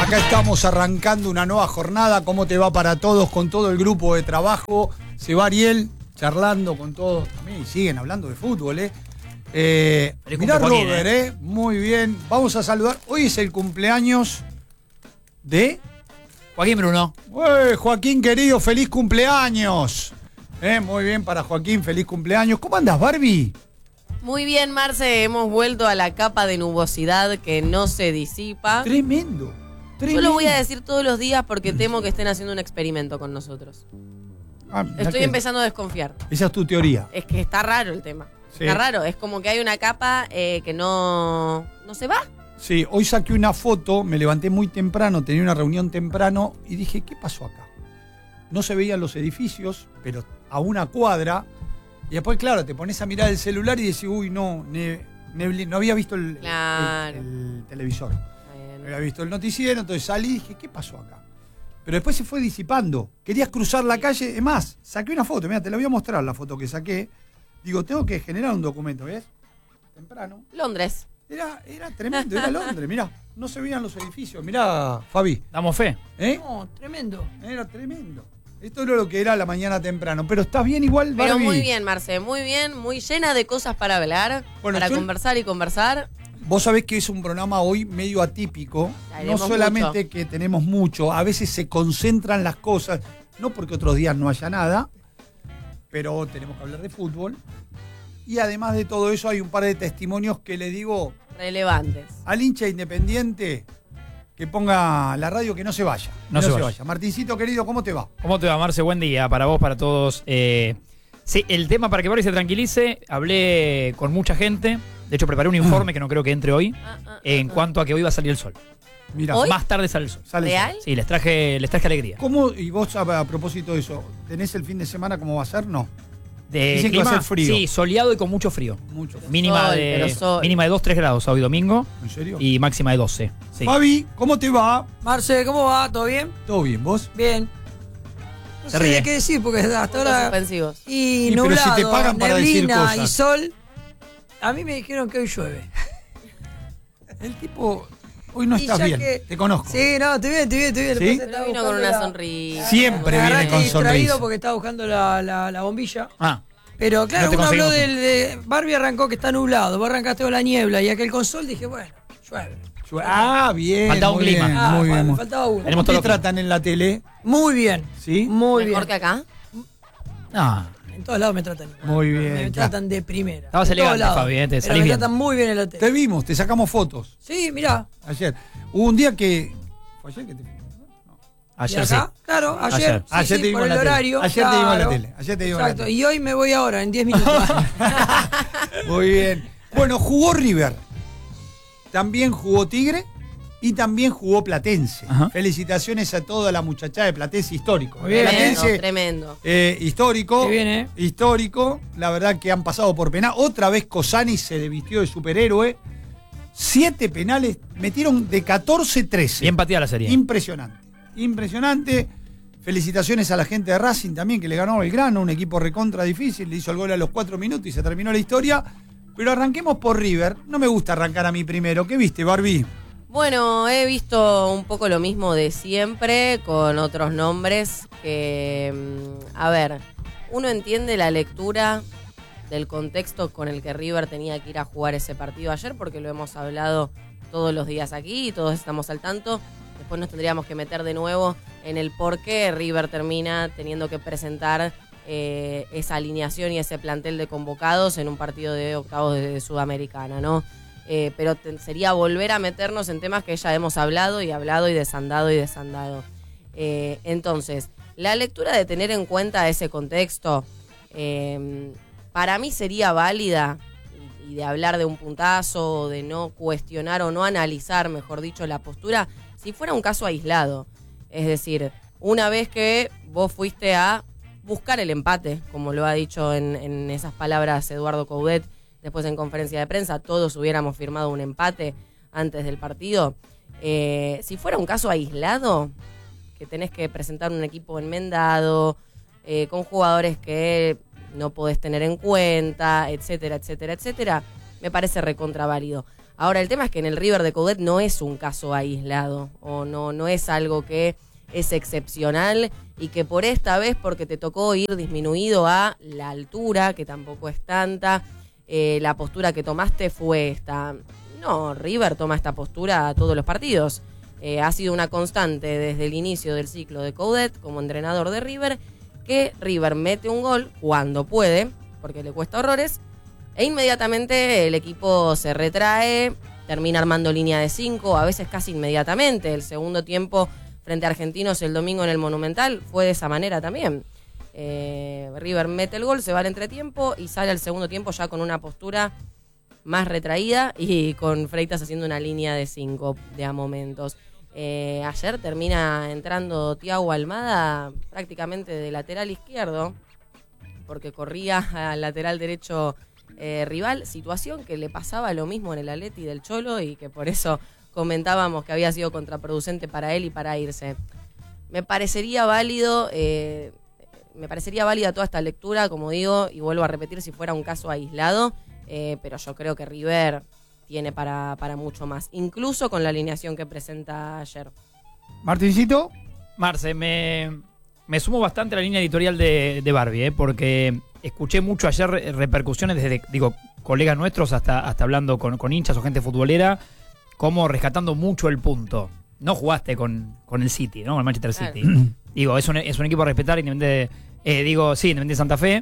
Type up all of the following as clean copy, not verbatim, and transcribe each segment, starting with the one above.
Acá estamos arrancando una nueva jornada. ¿Cómo te va para todos? Con todo el grupo de trabajo. Se va Ariel charlando con todos. También siguen hablando de fútbol, mirá Robert, muy bien. Vamos a saludar. Hoy es el cumpleaños de Joaquín Bruno. Joaquín querido, feliz cumpleaños. Muy bien para Joaquín, feliz cumpleaños. ¿Cómo andas, Barbie? Muy bien, Marce, hemos vuelto a la capa de nubosidad que no se disipa. Tremendo. Yo lo voy a decir todos los días porque temo que estén haciendo un experimento con nosotros. Estoy empezando a desconfiar. Esa es tu teoría. Es que está raro el tema. Sí. Está raro, es como que hay una capa que no se va. Sí, hoy saqué una foto, me levanté muy temprano, tenía una reunión temprano y dije, ¿qué pasó acá? No se veían los edificios, pero a una cuadra. Y después, claro, te pones a mirar el celular y decís, uy, no había visto el televisor. No había visto el noticiero, entonces salí y dije, ¿qué pasó acá? Pero después se fue disipando. Querías cruzar la calle, es más, saqué una foto, mira, te la voy a mostrar la foto que saqué. Digo, tengo que generar un documento, ¿ves? Temprano. Londres. Era tremendo, era Londres, mirá, no se veían los edificios. Mirá, Fabi. Damos fe. No, tremendo. Era tremendo. Esto era lo que era la mañana temprano. Pero estás bien igual, Barbie. Pero muy bien, Marce, muy bien, muy llena de cosas para hablar, para conversar y conversar. Vos sabés que es un programa hoy medio atípico. No solamente mucho. Que tenemos mucho, a veces se concentran las cosas, no porque otros días no haya nada, pero tenemos que hablar de fútbol. Y además de todo eso hay un par de testimonios que le digo... relevantes. Al hincha independiente que ponga la radio, que no se vaya. No se vaya. Martincito querido, ¿cómo te va? ¿Cómo te va, Marce? Buen día para vos, para todos. Sí, el tema para que Barbie se tranquilice, hablé con mucha gente. De hecho, preparé un informe que no creo que entre hoy, en cuanto a que hoy va a salir el sol. Mirá, ¿Hoy? Más tarde sale el sol. ¿Real? Sí, les traje alegría. ¿Cómo, y vos a propósito de eso, tenés el fin de semana cómo va a ser? No. Dicen que va a ser frío. Sí, soleado y con mucho frío. Mucho frío. Mínima de 2-3 grados sábado y domingo. ¿En serio? Y máxima de 12. Sí. Fabi, ¿cómo te va? Marce, ¿cómo va? ¿Todo bien? Todo bien, ¿vos? Bien. No Se sé ríe. qué decir porque hasta ahora... Suspensivos. Y pero nublado, si te pagan para decir neblina cosas. y sol. A mí me dijeron que hoy llueve. El tipo, hoy no Y estás ya bien, que- te conozco. Sí, no, estoy bien. ¿Sí? Lo que pasa es que Pero estaba vino con buscando una la- sonrisa. Siempre Me viene agarraste con distraído sonrisa. porque estaba buscando la bombilla. Ah, Pero claro, No te uno habló conseguimos de Barbie arrancó que está nublado, vos arrancaste con la niebla y aquel con sol dije, bueno, llueve. Ah, bien. Faltaba un muy clima. bien, Ah, muy bien. me faltaba uno. Tenemos ¿Cómo todo te lo tratan en la tele? Muy bien. ¿Sí? Muy Mejor bien. que acá. no. En todos lados me tratan. Muy bien, Me ya. tratan de primera. Estabas En todos elegante, lados. Fabi, te Pero salís me bien. tratan muy bien en la Te tele. vimos, te sacamos fotos Sí, mirá. ayer. Hubo un día que... ¿Fue ayer que te filmé? Ayer ¿Y acá? sí. Claro, Ayer. ayer. Sí, Ayer sí, te vimos por en el la tele. horario. Ayer te vimos en la claro. tele. Ayer te vimos en la Exacto. tele. Y hoy me voy ahora, en 10 minutos. Muy bien. Bueno, jugó River. También jugó Tigre y también jugó Platense. Ajá. Felicitaciones a toda la muchachada de Platense histórico. Muy bien. Platense, Tremendo. histórico. Qué bien, ¿eh? Histórico. La verdad que han pasado por penal. Otra vez Cosani se desvistió de superhéroe. 7 penales. Metieron de 14-13. Bien pateada la serie. Impresionante. Impresionante. Felicitaciones a la gente de Racing también, que le ganó a Belgrano, un equipo recontra difícil, le hizo el gol a los 4 minutos y se terminó la historia. Pero arranquemos por River. No me gusta arrancar a mí primero. ¿Qué viste, Barbie? Bueno, he visto un poco lo mismo de siempre, con otros nombres que, a ver, uno entiende la lectura del contexto con el que River tenía que ir a jugar ese partido ayer, porque lo hemos hablado todos los días aquí y todos estamos al tanto. Después nos tendríamos que meter de nuevo en el por qué River termina teniendo que presentar esa alineación y ese plantel de convocados en un partido de octavos de Sudamericana, ¿no? Pero sería volver a meternos en temas que ya hemos hablado y desandado y desandado. Entonces, la lectura de tener en cuenta ese contexto, para mí sería válida, y de hablar de un puntazo, o de no cuestionar o no analizar, mejor dicho, la postura, si fuera un caso aislado. Es decir, una vez que vos fuiste a buscar el empate, como lo ha dicho en esas palabras Eduardo Coudet, después en conferencia de prensa, todos hubiéramos firmado un empate antes del partido. Si fuera un caso aislado, que tenés que presentar un equipo enmendado, con jugadores que no podés tener en cuenta, etcétera, etcétera, etcétera, me parece recontraválido. Ahora, el tema es que en el River de Coudet no es un caso aislado, o no es algo que es excepcional y que por esta vez, porque te tocó ir disminuido a la altura, que tampoco es tanta, la postura que tomaste fue esta. No, River toma esta postura a todos los partidos. Ha sido una constante desde el inicio del ciclo de Coudet como entrenador de River, que River mete un gol cuando puede, porque le cuesta horrores, e inmediatamente el equipo se retrae, termina armando línea de 5, a veces casi inmediatamente. El segundo tiempo frente a Argentinos el domingo en el Monumental fue de esa manera también. River mete el gol, se va al entretiempo y sale al segundo tiempo ya con una postura más retraída y con Freitas haciendo una línea de 5 de a momentos. Ayer termina entrando Thiago Almada prácticamente de lateral izquierdo, porque corría al lateral derecho rival, situación que le pasaba lo mismo en el Atleti del Cholo y que por eso comentábamos que había sido contraproducente para él y para irse. Me parecería válida toda esta lectura, como digo, y vuelvo a repetir, si fuera un caso aislado, pero yo creo que River tiene para mucho más, incluso con la alineación que presenta ayer. Martincito. Marce, me sumo bastante a la línea editorial de Barbie, porque escuché mucho ayer repercusiones desde, colegas nuestros hasta hablando con hinchas o gente futbolera, como rescatando mucho el punto. No jugaste con el City, ¿no? Con el Manchester City. Claro. Es un equipo a respetar, independiente de Santa Fe,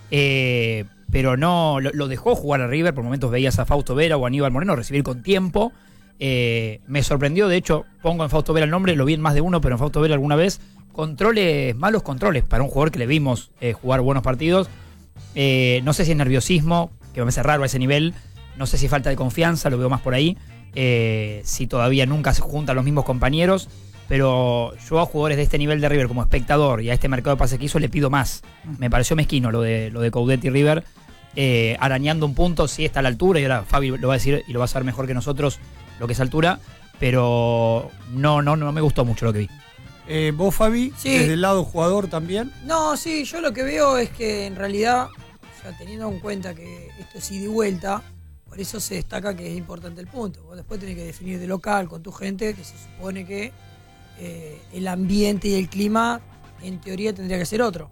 pero no lo dejó jugar a River. Por momentos veías a Fausto Vera o a Aníbal Moreno recibir con tiempo. Me sorprendió, de hecho, pongo en Fausto Vera el nombre, lo vi en más de uno, pero en Fausto Vera alguna vez, malos controles para un jugador que le vimos jugar buenos partidos. No sé si es nerviosismo, que me parece raro a ese nivel, no sé si falta de confianza, lo veo más por ahí, si todavía nunca se juntan los mismos compañeros, pero yo a jugadores de este nivel de River como espectador y a este mercado de pases que hizo le pido más. Me pareció mezquino lo de Coudet y River, arañando un punto, sí está a la altura, y ahora Fabi lo va a decir y lo va a saber mejor que nosotros lo que es altura, pero no me gustó mucho lo que vi. ¿Vos, Fabi, sí, desde el lado jugador también? No, sí, yo lo que veo es que en realidad, o sea, teniendo en cuenta que esto es ida y vuelta, por eso se destaca que es importante el punto. Vos después tenés que definir de local con tu gente, que se supone que el ambiente y el clima en teoría tendría que ser otro.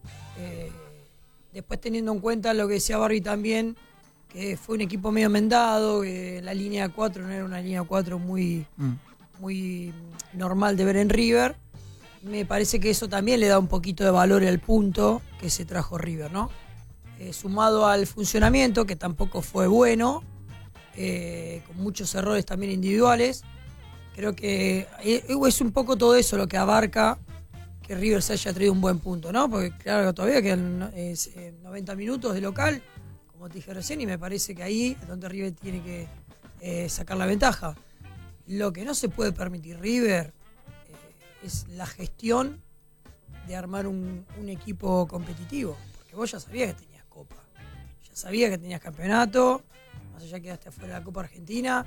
Después teniendo en cuenta lo que decía Barbie también, que fue un equipo medio mendado, que la línea 4 no era una línea 4 muy normal de ver en River. Me parece que eso también le da un poquito de valor al punto que se trajo River, ¿no? Sumado al funcionamiento, que tampoco fue bueno, con muchos errores también individuales. Creo que es un poco todo eso lo que abarca que River se haya traído un buen punto, ¿no? Porque claro que todavía quedan 90 minutos de local, como te dije recién, y me parece que ahí es donde River tiene que sacar la ventaja. Lo que no se puede permitir River es la gestión de armar un equipo competitivo, porque vos ya sabías que tenías Copa, ya sabías que tenías campeonato, más allá que quedaste afuera de la Copa Argentina.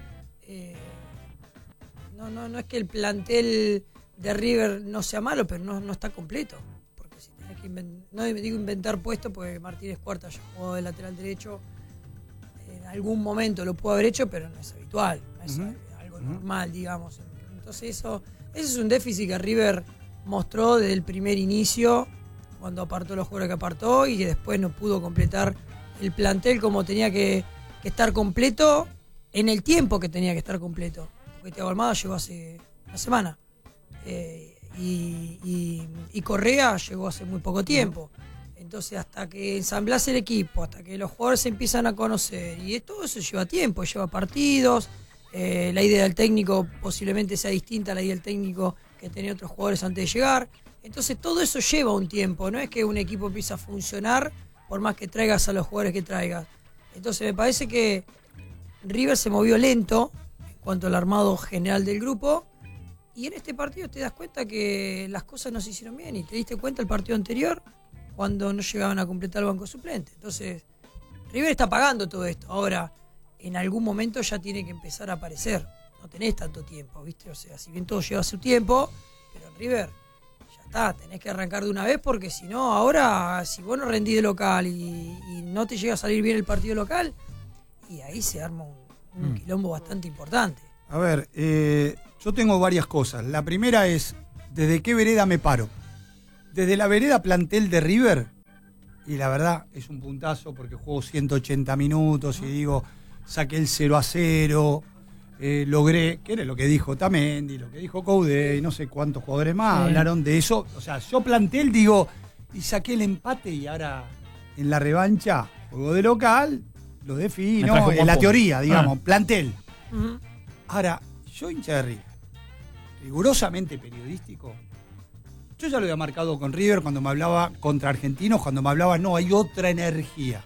No es que el plantel de River no sea malo, pero no está completo, porque si tenés que no digo inventar puestos, porque Martínez Cuarta ya jugó de lateral derecho, en algún momento lo pudo haber hecho, pero no es habitual, no es algo normal, digamos. Entonces ese es un déficit que River mostró desde el primer inicio, cuando apartó los jugadores que apartó, y que después no pudo completar el plantel como tenía que estar completo en el tiempo que tenía que estar completo. Porque Thiago Almada llegó hace una semana y Correa llegó hace muy poco tiempo. Entonces, hasta que ensamblás el equipo, hasta que los jugadores se empiezan a conocer, y todo eso lleva tiempo, lleva partidos. La idea del técnico posiblemente sea distinta a la idea del técnico que tenía otros jugadores antes de llegar. Entonces todo eso lleva un tiempo, no es que un equipo empieza a funcionar por más que traigas a los jugadores que traigas. Entonces me parece que River se movió lento en cuanto al armado general del grupo, y en este partido te das cuenta que las cosas no se hicieron bien, y te diste cuenta el partido anterior cuando no llegaban a completar el banco suplente. Entonces River está pagando todo esto. Ahora, en algún momento ya tiene que empezar a aparecer. No tenés tanto tiempo, ¿viste? O sea, si bien todo lleva su tiempo, pero en River ya está, tenés que arrancar de una vez, porque si no, ahora, si vos no rendís de local y no te llega a salir bien el partido local, y ahí se arma un quilombo bastante importante. A ver, yo tengo varias cosas. La primera es, ¿desde qué vereda me paro? Desde la vereda plantel de River, y la verdad es un puntazo porque juego 180 minutos y digo, saqué el 0-0, logré, que era lo que dijo Tamendi, lo que dijo Coudet, y no sé cuántos jugadores más hablaron de eso. O sea, yo plantel, digo, y saqué el empate y ahora en la revancha, juego de local, lo defino, en la teoría, digamos, plantel. Ahora, yo hincha de River, rigurosamente periodístico, yo ya lo había marcado con River cuando me hablaba contra Argentinos, cuando me hablaba, no, hay otra energía.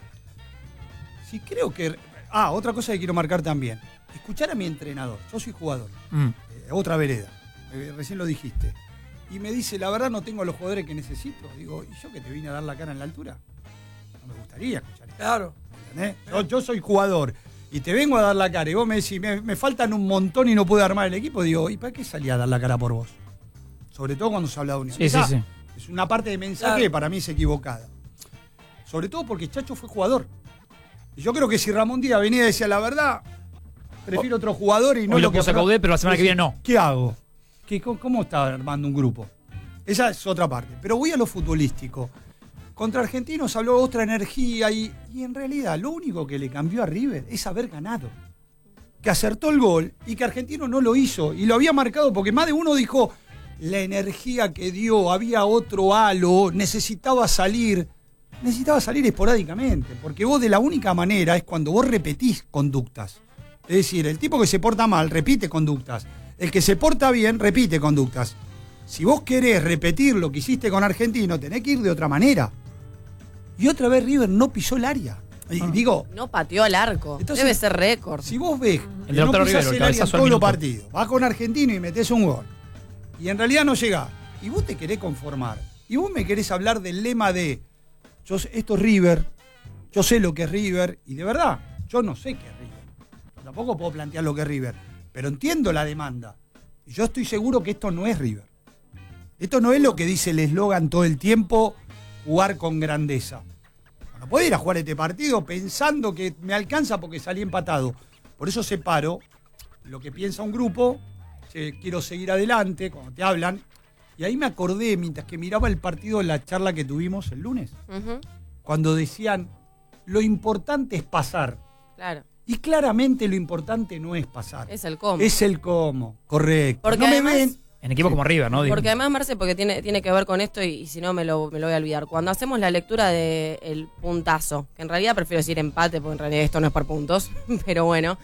Sí, creo que... otra cosa que quiero marcar también. Escuchar a mi entrenador, yo soy jugador, otra vereda, recién lo dijiste, y me dice, la verdad no tengo los jugadores que necesito. Digo, ¿y yo que te vine a dar la cara en la altura? No me gustaría escuchar eso. Claro. ¿Entendés? Yo soy jugador y te vengo a dar la cara y vos me decís, me faltan un montón y no puedo armar el equipo. Digo, ¿y para qué salí a dar la cara por vos? Sobre todo cuando se habla de unión. Sí. Es una parte de mensaje que para mí es equivocada. Sobre todo porque Chacho fue jugador. Y yo creo que si Ramón Díaz venía y decía la verdad, prefiero otro jugador y no hoy lo lo puse a Coudet, pero la semana que viene no. ¿Qué hago? ¿Cómo está armando un grupo? Esa es otra parte. Pero voy a lo futbolístico. Contra Argentinos habló otra energía y en realidad lo único que le cambió a River es haber ganado. Que acertó el gol y que Argentino no lo hizo. Y lo había marcado porque más de uno dijo, la energía que dio, había otro halo, necesitaba salir esporádicamente. Porque vos de la única manera es cuando vos repetís conductas. Es decir, el tipo que se porta mal repite conductas. El que se porta bien repite conductas. Si vos querés repetir lo que hiciste con Argentino, tenés que ir de otra manera. Y otra vez River no pisó el área. Y digo, no pateó al arco. Entonces, debe ser récord. Si vos ves el que no Lautaro pisás Rivero, el área en cabezazo al todos los minuto. partidos, vas con Argentino y metés un gol, y en realidad no llegás, y vos te querés conformar, y vos me querés hablar del lema de esto es River, yo sé lo que es River, y de verdad, yo no sé qué es River. Yo tampoco puedo plantear lo que es River, pero entiendo la demanda. Y yo estoy seguro que esto no es River. Esto no es lo que dice el eslogan todo el tiempo, jugar con grandeza. No puedo ir a jugar este partido pensando que me alcanza porque salí empatado. Por eso separo lo que piensa un grupo, que quiero seguir adelante, cuando te hablan. Y ahí me acordé, mientras que miraba el partido, en la charla que tuvimos el lunes, cuando decían, lo importante es pasar. Claro. Y claramente lo importante no es pasar. Es el cómo. Es el cómo, correcto. Porque no además, me ven. En equipos como River, ¿no? Porque además, Marce, porque tiene que ver con esto y si no me lo voy a olvidar. Cuando hacemos la lectura del puntazo, que en realidad prefiero decir empate, porque en realidad esto no es por puntos, pero bueno,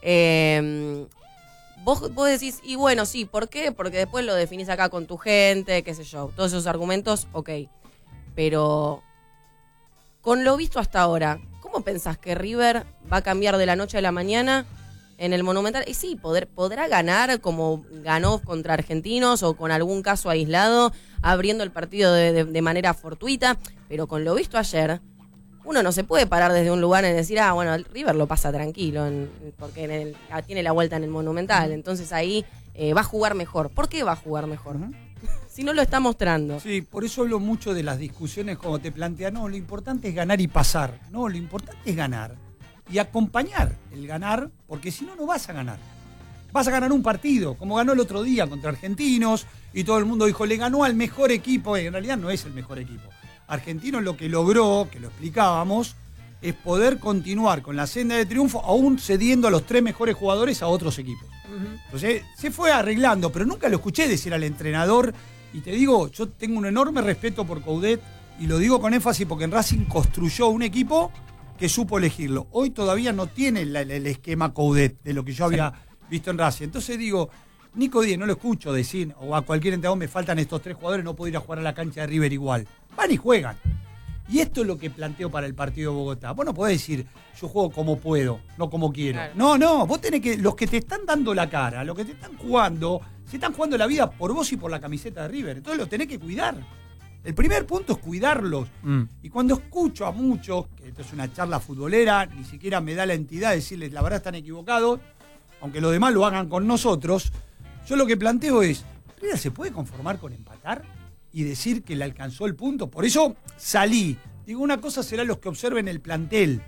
vos decís, y bueno, sí, ¿por qué? Porque después lo definís acá con tu gente, qué sé yo, todos esos argumentos, ok. Pero con lo visto hasta ahora, ¿cómo pensás que River va a cambiar de la noche a la mañana en el Monumental? Y sí, podrá ganar como ganó contra Argentinos o con algún caso aislado, abriendo el partido de manera fortuita, pero con lo visto ayer, uno no se puede parar desde un lugar y decir, bueno, el River lo pasa tranquilo, porque tiene la vuelta en el Monumental, entonces ahí va a jugar mejor. ¿Por qué va a jugar mejor? Si no lo está mostrando. Sí, por eso hablo mucho de las discusiones como te plantea, no, lo importante es ganar y pasar. No, lo importante es ganar y acompañar el ganar, porque si no, no vas a ganar. Vas a ganar un partido, como ganó el otro día contra Argentinos, y todo el mundo dijo, le ganó al mejor equipo. En realidad no es el mejor equipo. Argentinos lo que logró, que lo explicábamos, es poder continuar con la senda de triunfo, aún cediendo a los 3 mejores jugadores a otros equipos. Entonces, se fue arreglando, pero nunca lo escuché decir al entrenador, y te digo, yo tengo un enorme respeto por Coudet, y lo digo con énfasis porque en Racing construyó un equipo que supo elegirlo. Hoy todavía no tiene el esquema Coudet de lo que yo había visto en Racing. Entonces digo, Nico Díez no lo escucho decir, o a cualquier entrenador, me faltan estos 3 jugadores, no puedo ir a jugar a la cancha de River igual. Van y juegan. Y esto es lo que planteo para el partido de Bogotá. Vos no podés decir, yo juego como puedo, no como quiero. Claro. No, vos tenés que, los que te están dando la cara, los que te están jugando, se están jugando la vida por vos y por la camiseta de River. Entonces los tenés que cuidar. El primer punto es cuidarlos. Y cuando escucho a muchos, que esto es una charla futbolera, ni siquiera me da la entidad de decirles, la verdad están equivocados, aunque los demás lo hagan con nosotros, yo lo que planteo es, ¿River se puede conformar con empatar y decir que le alcanzó el punto? Por eso salí. Digo, una cosa será los que observen el plantel,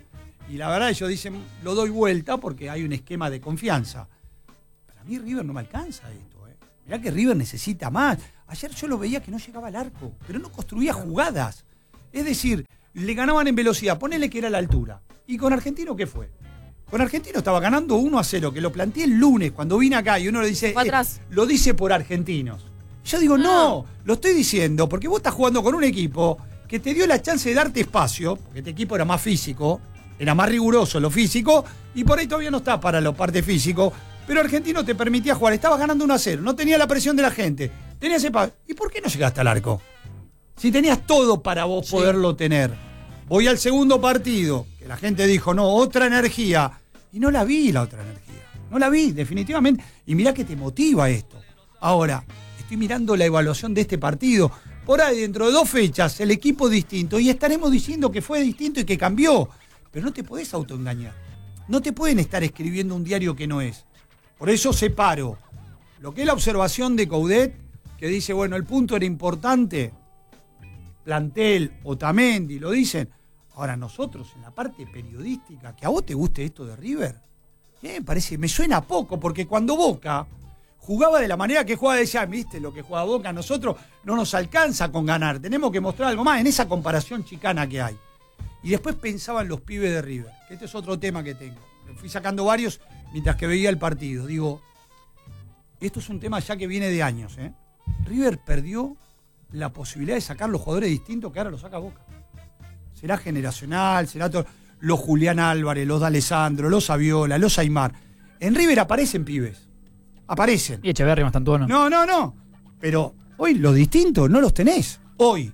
Y la verdad ellos dicen, lo doy vuelta porque hay un esquema de confianza. Para mí River no me alcanza esto. Mirá que River necesita más. Ayer yo lo veía que no llegaba al arco, pero no construía jugadas. Es decir, le ganaban en velocidad, ponele que era la altura. ¿Y con Argentino qué fue? Con Argentino estaba ganando 1-0, que lo planteé el lunes cuando vine acá y uno le dice, lo dice por argentinos. Yo digo, no, lo estoy diciendo porque vos estás jugando con un equipo que te dio la chance de darte espacio, porque este equipo era más físico, era más riguroso en lo físico, y por ahí todavía no está para la parte físico, pero Argentino te permitía jugar, estabas ganando 1-0, no tenía la presión de la gente, tenías ese ¿y por qué no llegaste al arco? Si tenías todo para vos poderlo tener. Voy al segundo partido, que la gente dijo, no, otra energía, y no la vi la otra energía, no la vi definitivamente, y mirá que te motiva esto. Ahora, estoy mirando la evaluación de este partido, por ahí dentro de 2 fechas el equipo es distinto, y estaremos diciendo que fue distinto y que cambió, pero no te podés autoengañar, no te pueden estar escribiendo un diario que no es. Por eso separo lo que es la observación de Coudet, que dice, bueno, el punto era importante, plantel, Otamendi, lo dicen. Ahora nosotros, en la parte periodística, que a vos te guste esto de River, me suena poco, porque cuando Boca jugaba de la manera que jugaba, decía, viste, lo que juega Boca, a nosotros no nos alcanza con ganar, tenemos que mostrar algo más en esa comparación chicana que hay. Y después pensaban los pibes de River, que este es otro tema que tengo. Me fui sacando varios mientras que veía el partido. Digo, esto es un tema ya que viene de años. River perdió la posibilidad de sacar los jugadores distintos que ahora lo saca Boca. Será generacional, será todo. Los Julián Álvarez, los D'Alessandro, los Saviola, los Aymar. En River aparecen pibes. Aparecen. Y Echeverri más tanto, ¿no? No. Pero hoy los distintos no los tenés. Hoy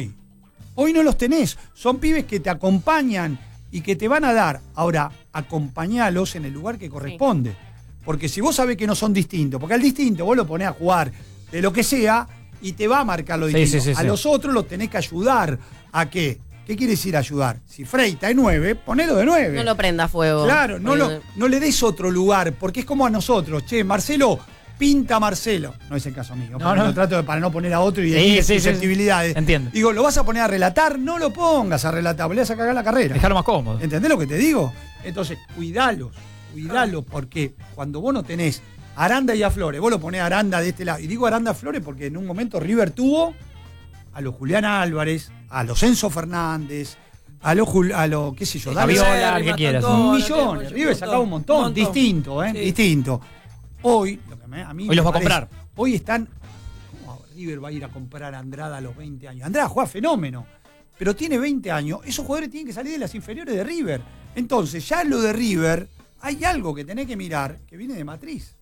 no los tenés. Son pibes que te acompañan y que te van a dar. Ahora, acompañalos en el lugar que corresponde. Sí. Porque si vos sabés que no son distintos, porque al distinto vos lo ponés a jugar de lo que sea y te va a marcar lo distinto. Sí. A los otros los tenés que ayudar. ¿A qué? ¿Qué quiere decir ayudar? Si Freita es 9, ponelo de 9. No lo prenda a fuego. Claro, no le des otro lugar, porque es como a nosotros. Che, Marcelo, pinta a Marcelo. No es el caso mío. No. Lo trato para no poner a otro y de susceptibilidades. Entiendo. Digo, ¿lo vas a poner a relatar? No lo pongas a relatar, le vas a cagar la carrera. Dejarlo más cómodo. ¿Entendés lo que te digo? Entonces, cuidalos, porque cuando vos no tenés Aranda y a Flores, vos lo ponés a Aranda de este lado. Y digo Aranda a Flores porque en un momento River tuvo a los Julián Álvarez, a los Enzo Fernández, a los qué sé yo, Saviola, que quieras. Millones. River sacaba un montón. Distinto, sí. Distinto. Hoy, a mí hoy los va a comprar. Hoy están. ¿Cómo River va a ir a comprar a Andrada a los 20 años? Andrada juega fenómeno, pero tiene 20 años. Esos jugadores tienen que salir de las inferiores de River. Entonces, ya en lo de River, hay algo que tenés que mirar que viene de matriz,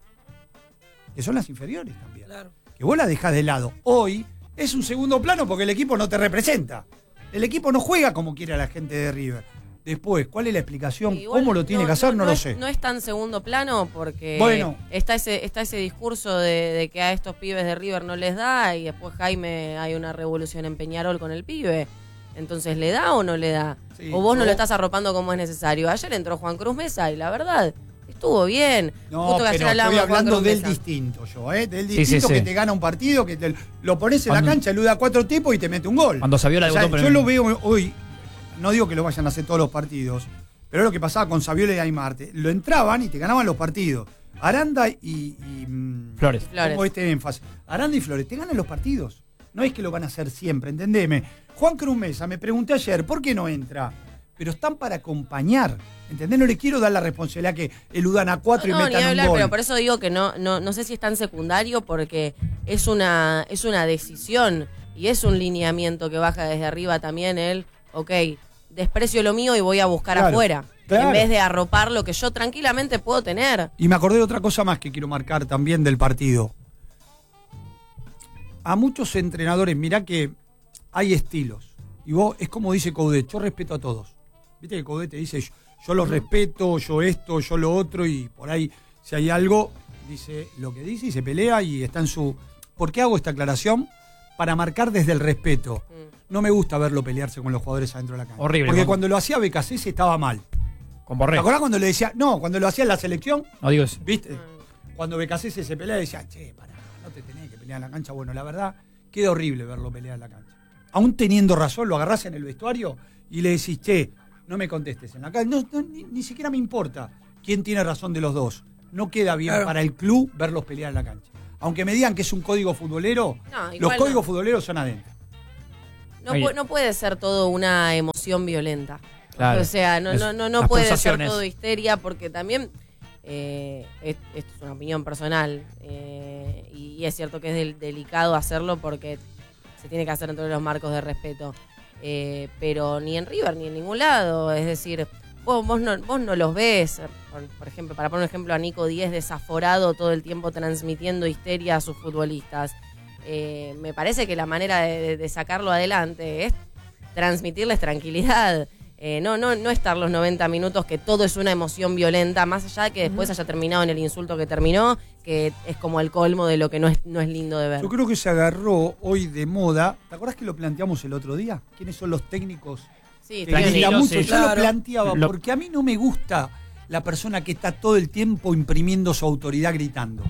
que son las inferiores también. Claro. Que vos la dejás de lado. Hoy es un segundo plano porque el equipo no te representa. El equipo no juega como quiere a la gente de River. Después, ¿cuál es la explicación? ¿Cómo lo tiene que hacer? No lo sé. No es tan segundo plano porque está ese discurso de que a estos pibes de River no les da y después Jaime hay una revolución en Peñarol con el pibe. Entonces, ¿le da o no le da? Sí, o vos no lo estás arropando como es necesario. Ayer entró Juan Cruz Mesa y la verdad estuvo bien. No, pero estoy hablando del distinto del distinto que te gana un partido, que lo pones en la cancha, eluda a 4 tipos y te mete un gol. Cuando Saviola yo lo veo hoy, no digo que lo vayan a hacer todos los partidos, pero es lo que pasaba con Saviola y Aymar. Lo entraban y te ganaban los partidos. Aranda y Flores. Pongo este énfasis. Aranda y Flores, te ganan los partidos. No es que lo van a hacer siempre, entendeme. Juan Cruz Mesa, me pregunté ayer, ¿por qué no entra? Pero están para acompañar, ¿entendés? No le quiero dar la responsabilidad que eludan a 4 y metan un gol. Pero por eso digo que no sé si es tan secundario porque es una decisión y es un lineamiento que baja desde arriba también desprecio lo mío y voy a buscar afuera. Claro. En vez de arropar lo que yo tranquilamente puedo tener. Y me acordé de otra cosa más que quiero marcar también del partido. A muchos entrenadores, mirá que hay estilos. Y vos, es como dice Coudet, yo respeto a todos. Viste que Coudet te dice, yo los respeto, yo esto, yo lo otro, y por ahí, si hay algo, dice lo que dice y se pelea y está en su... ¿Por qué hago esta aclaración? Para marcar desde el respeto. No me gusta verlo pelearse con los jugadores adentro de la cancha. Horrible. Porque cuando lo hacía Becasese estaba mal. Con Borré. ¿Te acordás cuando le decía? No, cuando lo hacía en la selección. No digo eso. ¿Viste? Cuando Becasese se pelea decía, che, pará, no te tenés que pelear en la cancha. Bueno, la verdad, queda horrible verlo pelear en la cancha. Aún teniendo razón, lo agarrás en el vestuario y le decís, che, no me contestes en la calle. Ni siquiera me importa quién tiene razón de los dos. No queda bien para el club verlos pelear en la cancha. Aunque me digan que es un código futbolero, los códigos futboleros son adentro. No puede ser todo una emoción violenta. Claro. O sea, no puede ser pulsaciones. todo histeria, porque también esto es una opinión personal, y es cierto que es delicado hacerlo porque se tiene que hacer dentro de los marcos de respeto. Pero ni en River ni en ningún lado. Es decir, vos no los ves. Por ejemplo, para poner un ejemplo, a Nico Díez desaforado todo el tiempo transmitiendo histeria a sus futbolistas. Me parece que la manera de sacarlo adelante es transmitirles tranquilidad. No estar los 90 minutos que todo es una emoción violenta, más allá de que después haya terminado en el insulto que terminó, que es como el colmo de lo que no es lindo de ver. Yo creo que se agarró hoy de moda. ¿Te acordás que lo planteamos el otro día? ¿Quiénes son los técnicos? Sí, Que grita mucho. sí. Yo lo planteaba porque a mí no me gusta la persona que está todo el tiempo imprimiendo su autoridad gritando.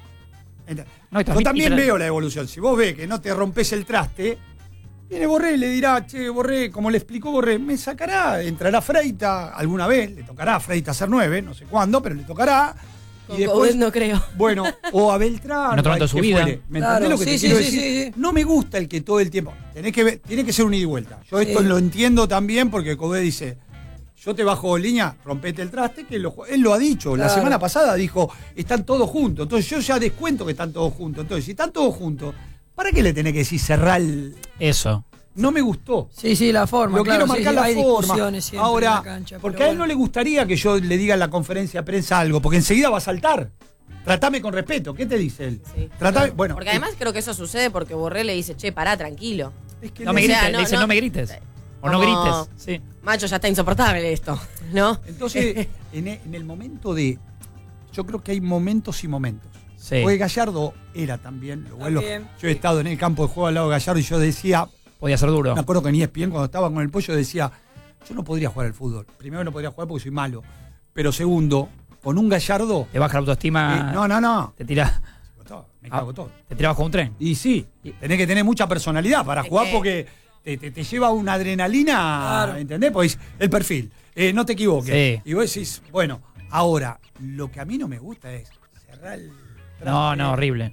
Yo también veo la evolución. Si vos ves que no te rompes el traste, viene Borré y le dirá, che, Borré, como le explicó Borré, me sacará, entrará Freita alguna vez, le tocará a Freita hacer 9, no sé cuándo, pero le tocará. Con Y después, Coudet no creo. bueno, o a Beltrán, En otro momento de su que vida. fuere. ¿Me Claro, entendés lo que te sí, quiero sí, decir? sí, sí. No me gusta el que todo el tiempo. Tiene que ser un ida y vuelta. Yo esto Sí. lo entiendo también porque Coudet dice, yo te bajo línea, rompete el traste, que él lo ha dicho. La Claro. semana pasada dijo, están todos juntos. Entonces yo ya descuento que están todos juntos. Entonces, si están todos juntos, ¿para qué le tenés que decir cerrar el...? Eso. No me gustó. Sí, la forma. Lo claro, quiero marcar sí, la hay forma. discusiones siempre Ahora, en la cancha, porque pero a él no le gustaría que yo le diga en la conferencia de prensa algo, porque enseguida va a saltar. Tratame con respeto. ¿Qué te dice él? Sí. Tratame, bueno, Porque además creo que eso sucede porque Borré le dice, che, pará, tranquilo. es que No me le- grites, O sea, le dice no me grites. O no Como- grites. Sí. Macho, ya está insoportable esto, ¿no? Entonces, en el momento de... Yo creo que hay momentos y momentos. Sí. Porque Gallardo era también, lo vuelvo- También, yo he sí. estado en el campo de juego al lado de Gallardo y yo decía, Podía ser duro. me acuerdo que en ESPN cuando estaba con el pollo decía, yo no podría jugar al fútbol. Primero no podría jugar porque soy malo. Pero segundo, con un Gallardo... Te baja la autoestima. no. Te tira, Me cago todo. te tira bajo un tren. Y sí, tenés que tener mucha personalidad para Es jugar que- porque te lleva una adrenalina, Claro. ¿entendés? Pues el perfil, no te equivoques. Sí. Y vos decís, bueno, ahora, lo que a mí no me gusta es cerrar el... No, horrible.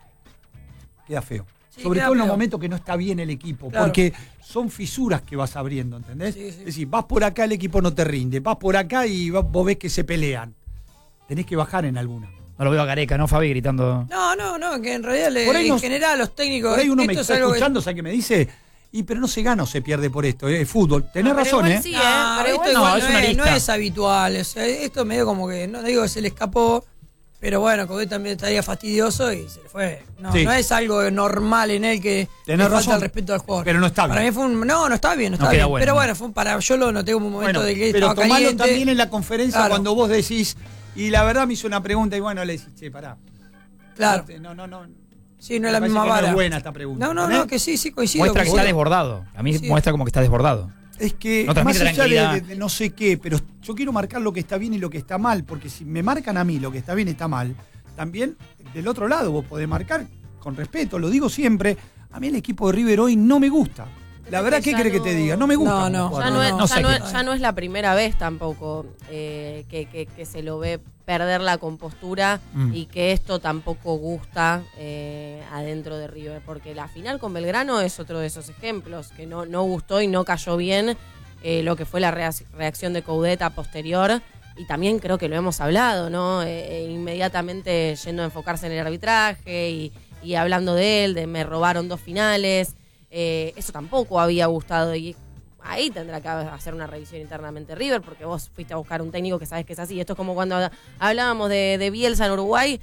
Queda feo. Sí, Sobre queda todo en los feo. momentos que no está bien el equipo, Claro. porque son fisuras que vas abriendo, ¿entendés? Sí, sí. Es decir, vas por acá, el equipo no te rinde, vas por acá y vos ves que se pelean. Tenés que bajar en alguna. No lo veo a Gareca, ¿no, Fabi? Gritando. No, que en realidad Por ahí en nos- general los técnicos... Por ahí uno me esto es está algo que- escuchando, ¿sabes qué me dice? Pero no se gana o se pierde por esto, es fútbol. Tenés Pero razón, igual ¿eh? sí, No, pero esto igual igual es una no lista. es habitual. O sea, esto medio como que, no digo que se le escapó, pero bueno, Coudet también estaría fastidioso y se le fue. No, Sí. no es algo normal en él que Tenés le falta razón, el respeto al jugador. pero no está bien. Para mí fue un... No está bien, no está No queda bien. bueno. Pero bueno, yo lo noté como un momento Bueno, de que pero estaba tomalo caliente. también en la conferencia Claro. cuando vos decís, y la verdad me hizo una pregunta y bueno, le decís, che, pará. Claro. No. Sí, no Me es la parece misma que no vara. es buena esta pregunta. No, ¿entendés? que sí, coincido. Muestra que está coincido. desbordado. A mí Sí. muestra como que está desbordado. Es que No transmite más allá tranquilidad. de no sé qué, pero yo quiero marcar lo que está bien y lo que está mal, porque si me marcan a mí lo que está bien y está mal, también del otro lado vos podés marcar con respeto, lo digo siempre, a mí el equipo de River hoy no me gusta. La verdad, ¿qué Ya querés que no- te diga? No me gusta. No, cómo no. juega. Ya no, es, no sé qué. ya no es la primera vez tampoco que se lo ve perder la compostura y que esto tampoco gusta adentro de River, porque la final con Belgrano es otro de esos ejemplos, que no gustó y no cayó bien lo que fue la reacción de Coudet a posterior, y también creo que lo hemos hablado, ¿no? Inmediatamente yendo a enfocarse en el arbitraje y hablando de él, de me robaron 2 finales. Eso tampoco había gustado y ahí tendrá que hacer una revisión internamente River, porque vos fuiste a buscar un técnico que sabes que es así. Esto es como cuando hablábamos de Bielsa en Uruguay.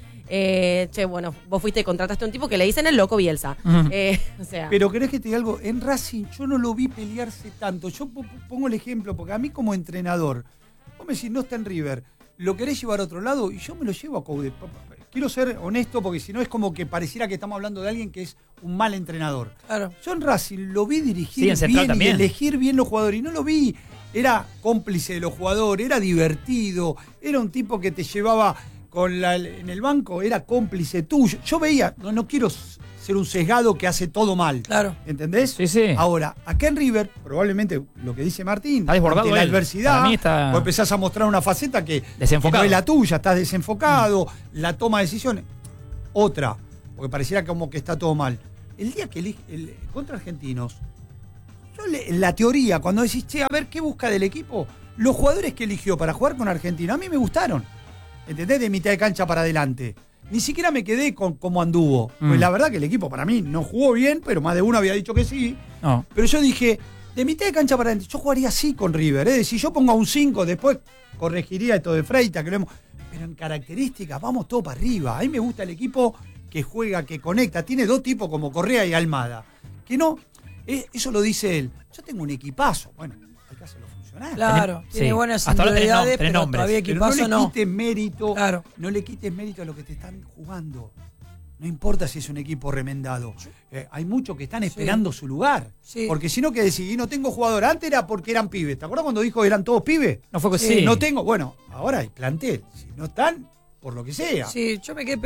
Bueno, vos fuiste y contrataste a un tipo que le dicen el loco Bielsa. Ujú. O sea, Pero querés que te diga algo, en Racing yo no lo vi pelearse tanto. Yo pongo el ejemplo, porque a mí como entrenador, vos me decís, no está en River, lo querés llevar a otro lado y yo me lo llevo a Coudet. Quiero ser honesto porque si no es como que pareciera que estamos hablando de alguien que es un mal entrenador. Claro. Yo en Racing lo vi Sí, dirigir en Central bien y también. elegir bien los jugadores y no lo vi. Era cómplice de los jugadores, era divertido, era un tipo que te llevaba en el banco, era cómplice tuyo. Yo veía, no quiero ser un sesgado que hace todo mal. Claro. ¿Entendés? Sí, sí. Ahora, acá en River, probablemente lo que dice Martín, Está desbordado ante la él. adversidad, Para mí está vos empezás a mostrar una faceta que desenfocado. no es la tuya, estás desenfocado, la toma de decisiones. Otra, porque pareciera como que está todo mal. El día que contra Argentinos, la teoría, cuando decís, che, a ver, ¿qué busca del equipo? Los jugadores que eligió para jugar con Argentina, a mí me gustaron. ¿Entendés? De mitad de cancha para adelante. Ni siquiera me quedé con cómo anduvo. Pues la verdad que el equipo para mí no jugó bien, pero más de uno había dicho que sí. No. Pero yo dije, de mitad de cancha para adelante, yo jugaría así con River. Si yo pongo a un 5, después corregiría esto de Freitas, que lo hemos... Pero en características, vamos todo para arriba. A mí me gusta el equipo que juega, que conecta. Tiene dos tipos como Correa y Almada. Que no, eso lo dice él. Yo tengo un equipazo. Bueno, hay que hacerlo funcionar. Claro, Sí. tiene buenas Hasta ahora tenés individualidades, tenés pero nombres. todavía Pero equipazo no le quites mérito. Claro. No le quites mérito a lo que te están jugando. No importa si es un equipo remendado. Hay muchos que están esperando su lugar. Sí. Porque si no, que decir, no tengo jugador. Antes era porque eran pibes. ¿Te acuerdas cuando dijo que eran todos pibes? No fue que Sí. sí. No tengo. Bueno, ahora hay plantel. Si no están, por lo que sea. Sí, yo me quedé